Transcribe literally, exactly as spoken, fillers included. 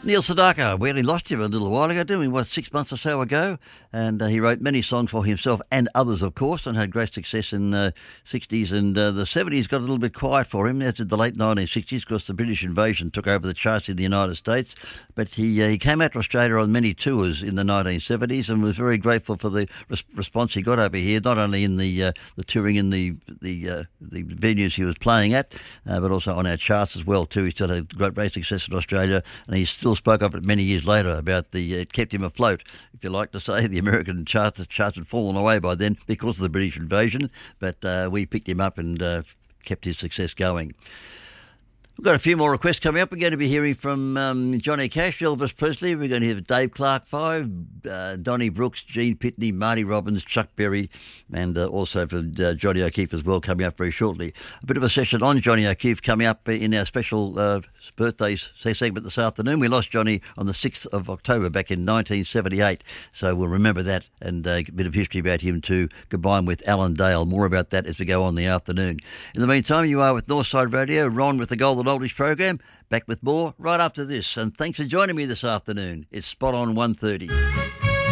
Neil Sedaka, we only lost him a little while ago, didn't we? What, six months or so ago? And uh, he wrote many songs for himself and others, of course, and had great success in the sixties. And uh, the seventies got a little bit quiet for him, as did the late nineteen sixties, because the British invasion took over the charts in the United States. But he uh, he came out to Australia on many tours in the nineteen seventies and was very grateful for the res- response he got over here, not only in the uh, the touring in the the uh, the venues he was playing at, uh, but also on our charts as well too. He still had great, great success in Australia, and he still spoke of it many years later about the it kept him afloat, if you like to say. The American charts, charts had fallen away by then because of the British invasion, but uh, we picked him up and uh, kept his success going. We've got a few more requests coming up. We're going to be hearing from um, Johnny Cash, Elvis Presley. We're going to hear Dave Clark Five, uh, Donnie Brooks, Gene Pitney, Marty Robbins, Chuck Berry, and uh, also from uh, Johnny O'Keefe as well, coming up very shortly. A bit of a session on Johnny O'Keefe coming up in our special uh, birthday segment this afternoon. We lost Johnny on the sixth of October back in nineteen seventy-eight, so we'll remember that, and uh, a bit of history about him too, combined with Alan Dale. More about that as we go on the afternoon. In the meantime, you are with Northside Radio, Ron with the Golden Oldies program, back with more right after this. And thanks for joining me this afternoon. It's spot on one thirty.